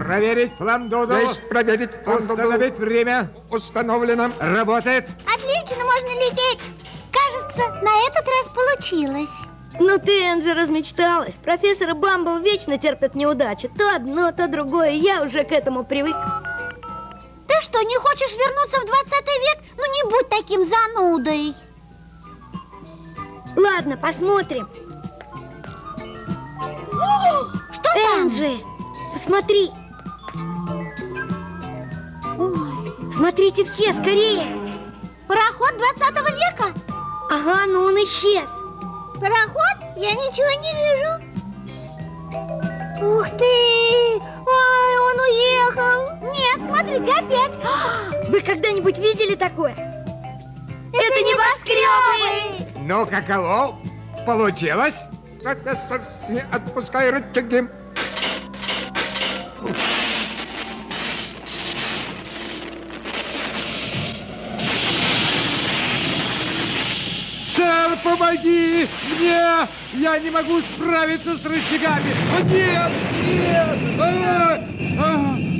Проверить фландуду. Есть проверить фландуду. Установить время. Установлено. Работает. Отлично, можно лететь. Кажется, на этот раз получилось. Ну ты, Энджи, размечталась. Профессор Бамбл вечно терпят неудачи. То одно, то другое. Я уже к этому привык. Ты что, не хочешь вернуться в 20 век? Ну не будь таким занудой. Ладно, посмотрим. Что там? Энджи, посмотри. Ой, Смотрите все, скорее. пароход 20 века? Ага, ну он исчез. Пароход? Я ничего не вижу. Ух ты! Ой, он уехал. Нет, смотрите, опять. Вы когда-нибудь видели такое? Это небоскребы! Ну, каково? Получилось? Профессор, не отпускай рычаги. Сэр, помоги мне! Я не могу справиться с рычагами! О, нет! Нет!